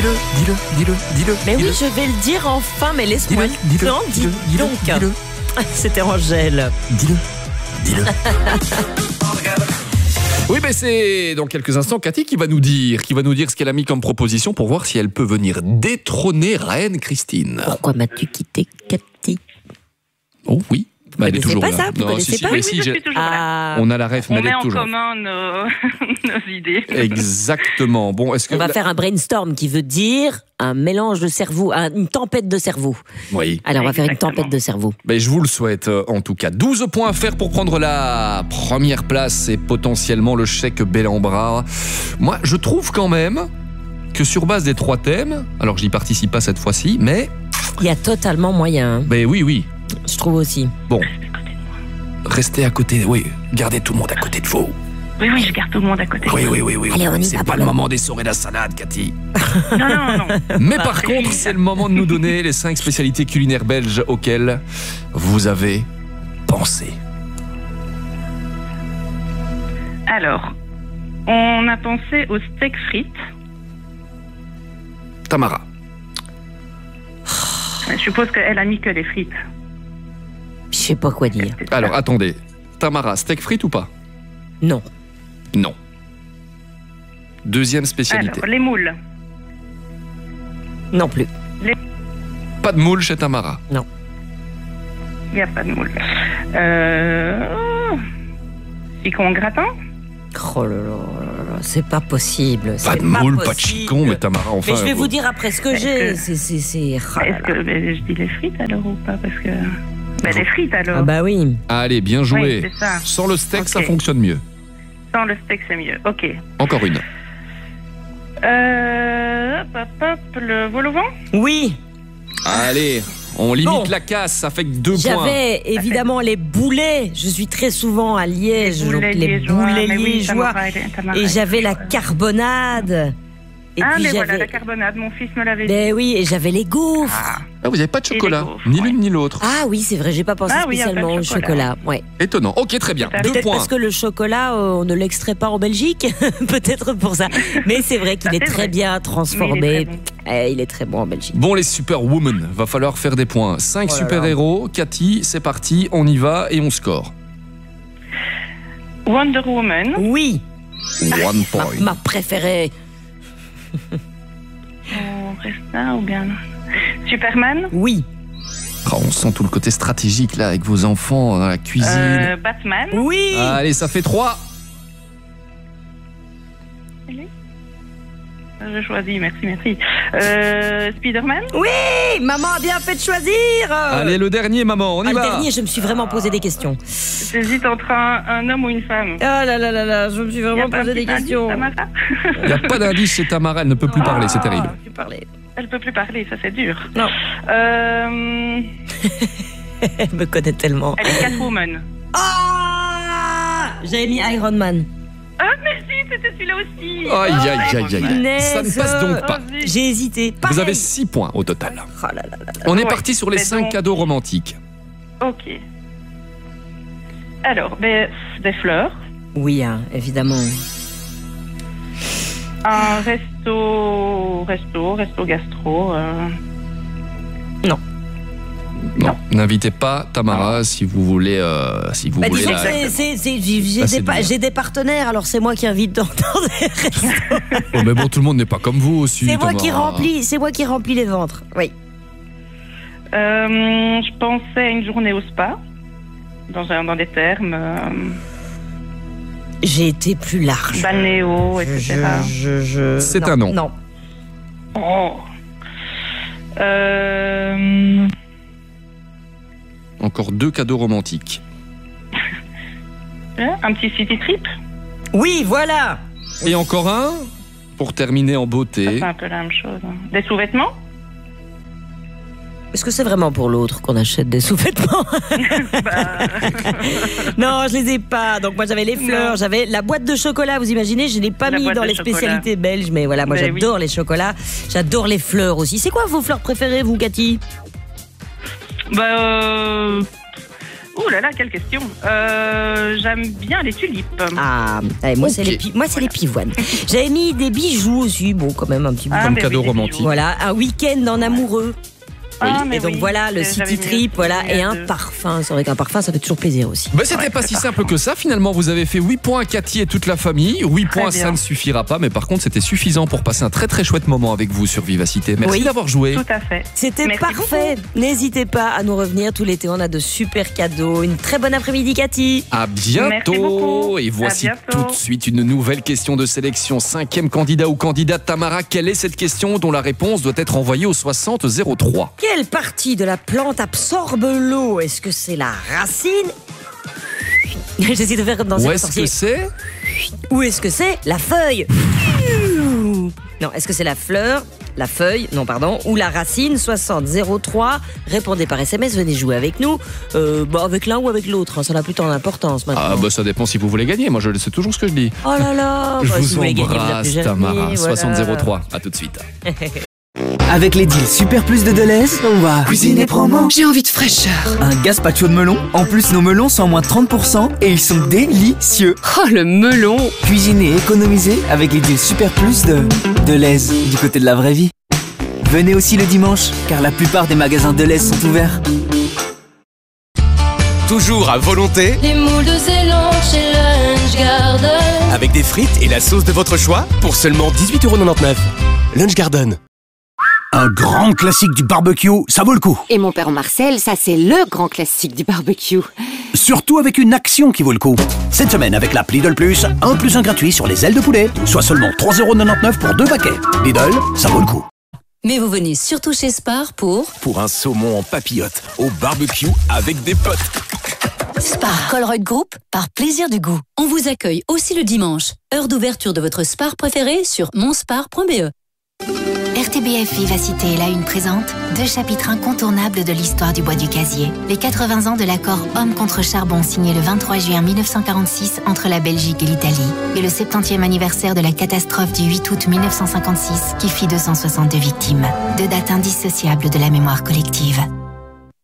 dis-le. Mais oui, je vais le dire enfin, mais laisse-moi le temps. Dis donc. Dis-le. C'était Angèle. Dis-le. Oui, mais c'est dans quelques instants Cathy qui va nous dire ce qu'elle a mis comme proposition pour voir si elle peut venir détrôner Reine Christine. Pourquoi m'as-tu quitté, Cathy? Oh oui. Vous elle est toujours connaissez pas là. ça? Vous connaissez pas? Oui, je suis toujours là. On a la ref, mais On elle est met en toujours. commun nos idées. Exactement. Bon, est-ce que On va faire un brainstorm qui veut dire un mélange de cerveau, une tempête de cerveau. Oui. Alors, on va faire une Exactement. tempête de cerveau. Mais je vous le souhaite en tout cas. 12 points à faire pour prendre la première place et potentiellement le chèque bel en bras. Moi, je trouve quand même que sur base des 3 thèmes, alors j'y participe pas cette fois-ci, mais Il y a totalement moyen, hein. oui. Je trouve aussi. Bon, restez à côté, oui, gardez tout le monde à côté de vous. Oui, je garde tout le monde à côté. Oui. Allez, on y C'est va, pas le Pablo. moment d'essorer la salade, Cathy. Non. Mais par contre, c'est le moment de nous donner les 5 spécialités culinaires belges auxquelles vous avez pensé. Alors, on a pensé au steak frites. Tamara. Je suppose qu'elle a mis que les frites. Je sais pas quoi dire. Alors, attendez. Tamara, steak frites ou pas? Non. Non. Deuxième spécialité. Alors, les moules. Non plus. Pas de moule chez Tamara. Il n'y a pas de moules. Chicon gratin. Oh là là, c'est pas possible. Pas c'est de moule, pas de possible. chicon, mais Tamara, enfin. Mais je vais vous dire après ce que Est-ce j'ai. que- C'est. Oh là Est-ce là. que je dis les frites alors ou pas? Parce que. Les frites alors. Ah bah oui. Allez, bien Oui, joué. c'est ça. Sans le steak, Ok. ça fonctionne mieux. Sans le steak, c'est mieux. Ok. Encore une. Hop, le vol au vent. Oui. Allez, on limite Bon. la casse, ça fait que 2 points. J'avais évidemment les boulets. Je suis très souvent à Liège. donc les boulets mais oui, liégeois. Tamara. Et j'avais la carbonade. Et Ah, puis mais voilà, j'avais. la carbonade, mon fils me l'avait dit. Ben oui, et j'avais les gaufres. Ah, vous n'avez pas de Et les chocolat, gaufres, ni ouais. l'une ni l'autre. Ah oui, c'est vrai, j'ai pas pensé Ah oui, y a pas de spécialement au chocolat. chocolat. Ouais. Étonnant. Ok, très bien. Peut-être 2 Peut-être points. parce que le chocolat, on ne l'extrait pas en Belgique. Peut-être pour ça. Mais c'est vrai qu'il Ça, est c'est très vrai. bien Mais transformé. il est très bon. Il est très bon en Belgique. Bon, les superwomen, va falloir faire des points. 5 Oh là super-héros. Cathy, c'est parti, on y va et on score. Wonder Woman. Oui, 1 point. ma préférée. On reste là ou bien. Superman. Oui, Ah, on sent tout le côté stratégique là avec vos enfants dans la cuisine. Batman. oui. Allez, ça fait 3. Je choisis, merci. Spider-Man. Oui, maman a bien fait de choisir. Allez, le dernier, maman, on y Le va. dernier, je me suis vraiment posé des questions. J'hésite entre un homme ou une femme. Ah là là là là, je me suis Y a vraiment pas un posé des petit indice, questions. Tamara Il n'y a pas d'indice chez Tamara, elle ne peut plus parler, c'est terrible. Tu parlais. Elle peut plus parler, ça c'est dur. Non. Elle Elle me connaît tellement. est Catwoman. Ah, j'avais mis Iron Man. Ah merci, c'était celui-là aussi. Aïe. Punaise. Ça ne passe donc pas. Vas-y. J'ai hésité. Vous Pareil. avez 6 points au total. Oh là là là. On est Ouais, parti sur les mais 5 donc- cadeaux romantiques. Ok. Alors, des fleurs, Oui, hein, évidemment. un resto gastro. Non, n'invitez pas Tamara si vous voulez, si vous Bah, voulez disons la... que Bah, c'est bien. j'ai des partenaires, alors c'est moi qui invite dans des restos. Oh, mais bon, tout le monde n'est pas comme vous aussi. C'est moi qui Tamara. remplis les ventres. Oui. Je pensais à une journée au spa, dans des termes, J'ai été plus large. balnéo, etc. C'est un non. Non. Oh. Encore 2 cadeaux romantiques. Un petit city trip, Oui, voilà. Et encore un, pour terminer en ça, beauté. c'est un peu la même chose. Des sous-vêtements. Est-ce que c'est vraiment pour l'autre qu'on achète des sous-vêtements? Non, je les ai pas. Donc moi j'avais les fleurs, Non. j'avais la boîte de chocolat. Vous imaginez, je l'ai pas La mis boîte dans de les chocolat. spécialités belges, mais voilà, moi Ben j'adore les chocolats, j'adore les fleurs aussi. C'est quoi vos fleurs préférées, vous, Cathy? Ouh là là, quelle question. J'aime bien les tulipes. Ah, allez, moi, Ok. c'est les pivoines. J'avais mis des bijoux aussi, bon, quand même, un petit peu. Ah, Comme mais cadeau oui, les romantique. Voilà, un week-end en amoureux. mais Et donc oui, voilà, le j'avais city mis trip, voilà, aussi, et un deux. parfum. C'est vrai qu'un parfum, ça fait toujours plaisir aussi. Bah, c'était Ouais, pas c'est si ça. simple que ça. Finalement, vous avez fait 8 points, Cathy et toute la famille. 8 points, bien. ça ne suffira pas. Mais par contre, c'était suffisant pour passer un très très chouette moment avec vous sur Vivacité. Merci Oui. d'avoir joué. Tout à fait. C'était Merci parfait. N'hésitez pas à nous revenir tout l'été. On a de super cadeaux. Une très bonne après-midi, Cathy. À bientôt. Merci beaucoup. Et voici À bientôt. tout de suite une nouvelle question de sélection. 5e candidat ou candidate Tamara. Quelle est cette question dont la réponse doit être envoyée au 60 03? Quelle partie de la plante absorbe l'eau? Est-ce que c'est la racine? J'essaie de faire comme dans Où un est-ce sorcier. que c'est? Ou est-ce que c'est la feuille? Non, est-ce que c'est la fleur, la feuille, non pardon, ou la racine? 60 03. Répondez par SMS, venez jouer avec nous. Avec l'un ou avec l'autre, hein, ça n'a plus tant d'importance maintenant. Ah bah ça dépend si vous voulez gagner. Moi je sais toujours ce que je dis. Oh là là, Je bah, si vous vous voulez gagner, vous embrasse appelez Jérémy, Tamara. voilà. 60 03. À tout de suite. Avec les deals Super Plus de Deleuze, on va cuisiner promo. J'ai envie de fraîcheur. Un gazpacho de melon. En plus, nos melons sont à moins de 30% et ils sont délicieux. Oh, le melon. Cuisiner et économiser avec les deals Super Plus de Deleuze, du côté de la vraie vie. Venez aussi le dimanche, car la plupart des magasins Deleuze sont ouverts. Toujours à volonté, Les moules de Zélande chez Lunch Garden. avec des frites et la sauce de votre choix pour seulement 18,99 €. Lunch Garden. Un grand classique du barbecue, ça vaut le coup. Et mon père Marcel, ça c'est le grand classique du barbecue. Surtout avec une action qui vaut le coup. Cette semaine, avec l'app Lidl Plus, 1 + 1 gratuit sur les ailes de poulet, soit seulement 3,99 € pour 2 paquets. Lidl, ça vaut le coup. Mais vous venez surtout chez Spar pour Pour un saumon en papillote, au barbecue avec des potes. Spar Colruyt Group, par plaisir du goût. On vous accueille aussi le dimanche. Heure d'ouverture de votre Spar préféré sur monspar.be. RTBF Vivacité est la une présente, 2 chapitres incontournables de l'histoire du bois du casier. Les 80 ans de l'accord Homme contre charbon signé le 23 juin 1946 entre la Belgique et l'Italie. Et le 70e anniversaire de la catastrophe du 8 août 1956 qui fit 262 victimes. 2 dates indissociables de la mémoire collective.